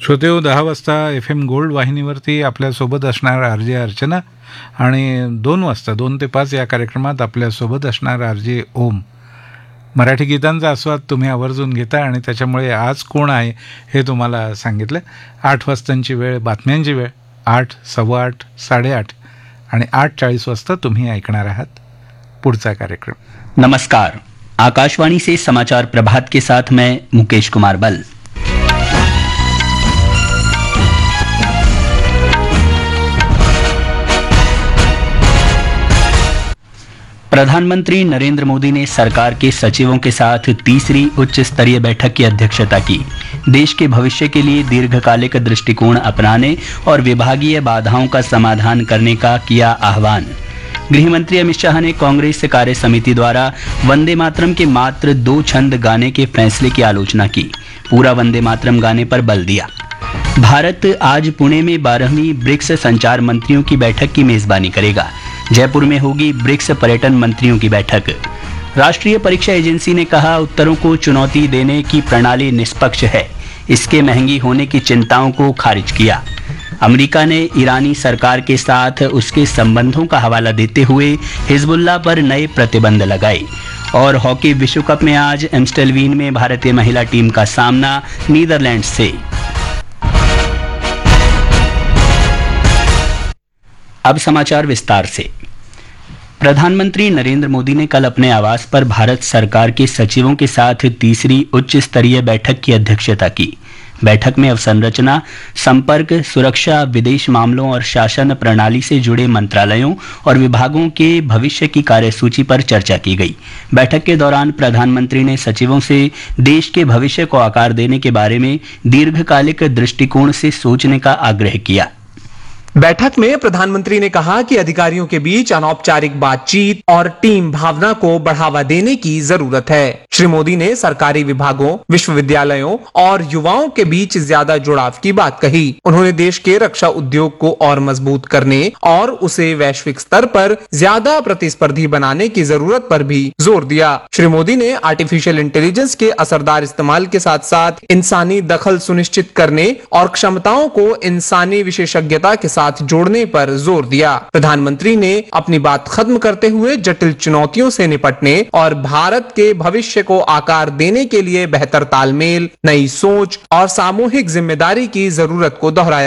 श्रोतेहो, 10 वाजता FM gold वाहिनीवरती आपल्यासोबत असणार RJ अर्चना आणि 2 वाजता 2 ते 5 या कार्यक्रमात आपल्यासोबत असणार RJ ओम. मराठी गीतांचा आस्वाद तुम्ही आवर्जून घेता आणि त्याच्यामुळे आज कोण आहे हे तुम्हाला सांगितलं. 8 वाजतांची वेळ बातम्यांची वेळ, 8, 8:15, 8:30 आणि 8:40 वाजता तुम्ही ऐकणार आहात पुढचा कार्यक्रम. नमस्कार, आकाशवाणी से समाचार प्रभात के साथ मैं मुकेश कुमार बल. प्रधानमंत्री नरेंद्र मोदी ने सरकार के सचिवों के साथ तीसरी उच्च स्तरीय बैठक की अध्यक्षता की. देश के भविष्य के लिए दीर्घकालिक दृष्टिकोण अपनाने और विभागीय बाधाओं का समाधान करने का किया आह्वान. गृहमंत्री अमित शाह ने कांग्रेस कार्य समिति द्वारा वंदे मातरम के मात्र 2 छंद गाने के फैसले की आलोचना की. पूरा वंदे मातरम गाने पर बल दिया. भारत आज पुणे में 12वीं ब्रिक्स संचार मंत्रियों की बैठक की मेजबानी करेगा. जयपुर में होगी ब्रिक्स पर्यटन मंत्रियों की बैठक. राष्ट्रीय परीक्षा एजेंसी ने कहा, उत्तरों को चुनौती देने की प्रणाली निष्पक्ष है. इसके महंगी होने की चिंताओं को खारिज किया. अमेरिका ने ईरानी सरकार के साथ उसके संबंधों का हवाला देते हुए हिजबुल्लाह पर नए प्रतिबंध लगाए. और हॉकी विश्व कप में आज एम्स्टेलवीन में भारतीय महिला टीम का सामना नीदरलैंड से. अब समाचार विस्तार से. प्रधानमंत्री नरेंद्र मोदी ने कल अपने आवास पर भारत सरकार के सचिवों के साथ तीसरी उच्च स्तरीय बैठक की अध्यक्षता की. बैठक में अवसंरचना, संपर्क, सुरक्षा, विदेश मामलों और शासन प्रणाली से जुड़े मंत्रालयों और विभागों के भविष्य की कार्यसूची पर चर्चा की गई. बैठक के दौरान प्रधानमंत्री ने सचिवों से देश के भविष्य को आकार देने के बारे में दीर्घकालिक दृष्टिकोण से सोचने का आग्रह किया. बैठक में प्रधानमंत्री ने कहा कि अधिकारियों के बीच अनौपचारिक बातचीत और टीम भावना को बढ़ावा देने की जरूरत है. श्री मोदी ने सरकारी विभागों, विश्वविद्यालयों और युवाओं के बीच ज्यादा जुड़ाव की बात कही. उन्होंने देश के रक्षा उद्योग को और मजबूत करने और उसे वैश्विक स्तर पर ज्यादा प्रतिस्पर्धी बनाने की जरूरत पर भी जोर दिया. श्री मोदी ने आर्टिफिशियल इंटेलिजेंस के असरदार इस्तेमाल के साथ साथ इंसानी दखल सुनिश्चित करने और क्षमताओं को इंसानी विशेषज्ञता के साथ जोड़ने पर जोर दिया. प्रधानमंत्री ने अपनी बात खत्म करते हुए जटिल चुनौतियों से निपटने और भारत के भविष्य को आकार देने के लिए बेहतर तालमेल, नई सोच और सामूहिक जिम्मेदारी की जरूरत को दोहराया.